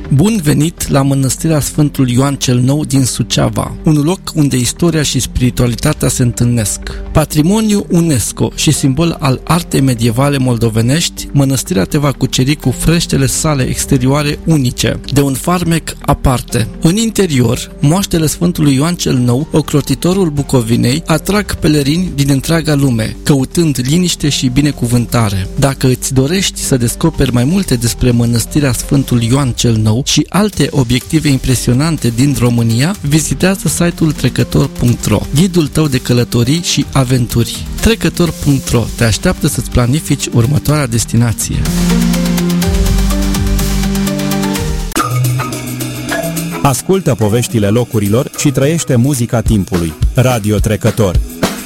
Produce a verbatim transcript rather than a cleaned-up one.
Bun venit la Mănăstirea Sfântul Ioan cel Nou din Suceava, un loc unde istoria și spiritualitatea se întâlnesc. Patrimoniu UNESCO și simbol al artei medievale moldovenești, mănăstirea te va cuceri cu freștele sale exterioare unice, de un farmec aparte. În interior, moaștele Sfântului Ioan cel Nou, ocrotitorul Bucovinei, atrag pelerini din întreaga lume, căutând liniște și binecuvântare. Dacă îți dorești să descoperi mai multe despre Mănăstirea Sfântul Ioan cel Nou și alte obiective impresionante din România, vizitează site-ul trecător punct ro, ghidul tău de călătorii și aventuri. trecător punct ro te așteaptă să-ți planifici următoarea destinație. Ascultă poveștile locurilor și trăiește muzica timpului. Radio Trecător.